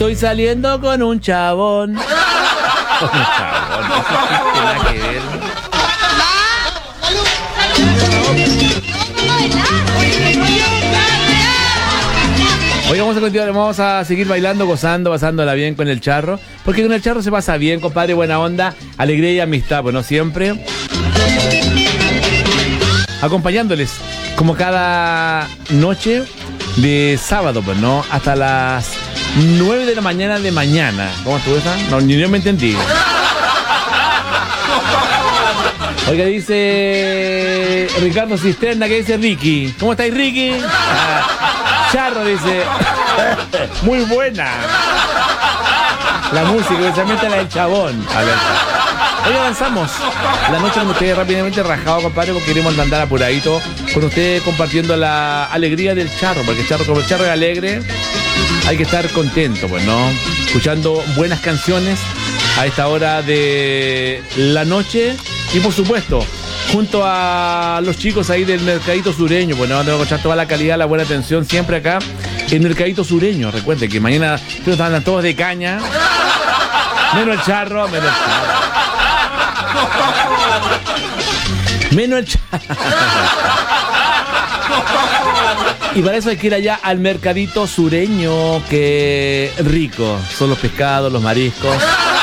Estoy saliendo con un chabón. Con un chabón, no tiene nada que ver. Hoy vamos a continuar, vamos a seguir bailando, gozando, pasándola bien con el charro. Porque con el charro se pasa bien, compadre, buena onda, alegría y amistad, pues no siempre. Acompañándoles, como cada noche de sábado, pues no, hasta las 9 de la mañana de mañana. ¿Cómo estuvo esa? No, ni yo me entendí. Oiga, dice Ricardo Cisterna, que dice Ricky. ¿Cómo estáis, Ricky? Charro dice, muy buena. La música, especialmente la del chabón. A ver. Hoy avanzamos. La noche con ustedes rápidamente rajado, compadre, porque queremos andar apuradito con ustedes compartiendo la alegría del charro, porque el charro, como el charro es alegre, hay que estar contento, pues, ¿no? Escuchando buenas canciones a esta hora de la noche y, por supuesto, junto a los chicos ahí del Mercadito Sureño, pues no, tengo que escuchar toda la calidad, la buena atención siempre acá en Mercadito Sureño. Recuerden que mañana están todos de caña, menos el charro, menos el charro. Menos el charro. Y para eso hay que ir allá al Mercadito Sureño, que rico son los pescados, los mariscos.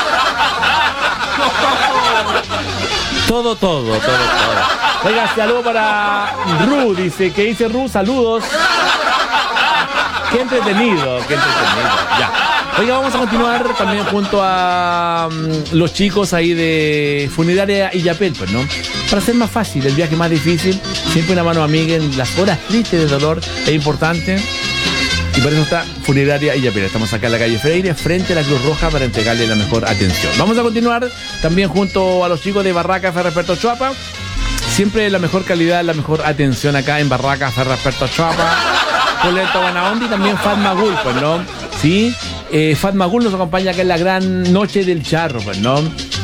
Todo. Oiga, saludo para Ru, dice, que dice Ru, saludos. Qué entretenido. Ya. Oiga, vamos a continuar también junto a los chicos ahí de Funeraria Illapel, pues, ¿no? Para hacer más fácil, el viaje más difícil, siempre una mano amiga en las horas tristes de dolor es importante. Y por eso está Funeraria Illapel. Estamos acá en la calle Freire, frente a la Cruz Roja, para entregarle la mejor atención. Vamos a continuar también junto a los chicos de Barraca Ferrasperto Choapa. Siempre la mejor calidad, la mejor atención acá en Barraca Ferrasperto Choapa. Poleto Buena Onda y también Fatma Gul, pues, ¿no? Sí, Fatma Gul nos acompaña acá en la gran noche del charro, pues, ¿no?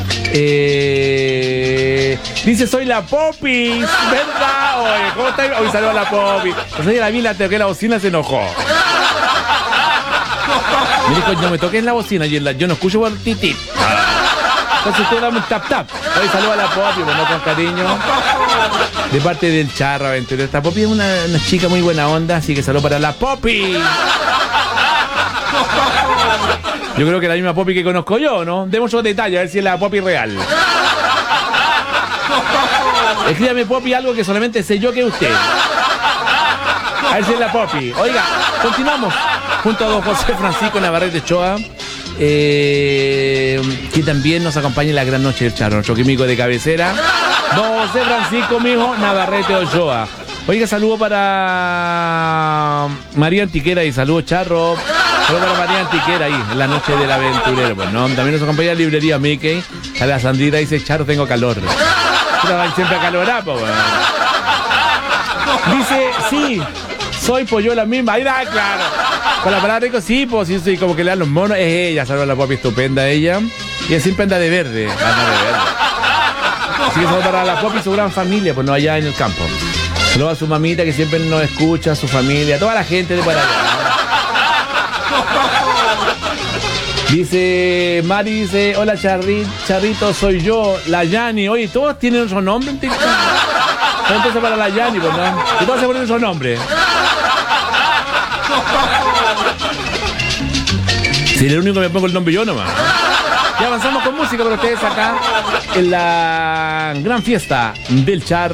Dice, soy la Popis, ¿verdad? Oye, ¿cómo está? Hoy saludo a la Popis. Entonces la vi, la toqué la bocina, se enojó. Me dijo, no me toques la bocina, yo no escucho por titi. Entonces usted dame un tap. Hoy saludo a la Popis, bueno, con cariño. De parte del charro aventurero. Esta Popis es una chica muy buena onda, así que saludo para la Popis. Yo creo que la misma Poppy que conozco yo, ¿no? Demos otro detalle, a ver si es la Poppy real. Escríbame, Poppy, algo que solamente sé yo que usted. A ver si es la Poppy. Oiga, continuamos junto a don José Francisco Navarrete Ochoa, que también nos acompaña en la gran noche del charro, nuestro químico de cabecera, don José Francisco, mijo, Navarrete Ochoa. Oiga, saludo para María Antiquera y saludo, charro. Saludo para María Antiquera ahí, en la noche del aventurero, pues, ¿no? También nos acompaña la librería Mickey. A la Sandrita dice, charro, tengo calor. Siempre acalorado, pues, bueno. Dice, sí, soy pollo la misma. Ahí da, claro. Con la palabra rico, sí, pues, sí, como que le dan los monos. Es ella, saludo a la Poppy estupenda ella. Y es siempre anda de verde. Así que saludo para la Poppy y su gran familia, pues, no, allá en el campo. Saludo a su mamita que siempre nos escucha, a su familia, a toda la gente de por allá. Dice Mari, dice, hola Charrito, soy yo, la Yani. Oye, todos tienen otro nombre en TikTok. Entonces para la Yani, pues, ¿no? Y todos se ponen otro nombre. Si el único que me pongo el nombre yo nomás. Ya avanzamos con música para ustedes acá en la gran fiesta del charro.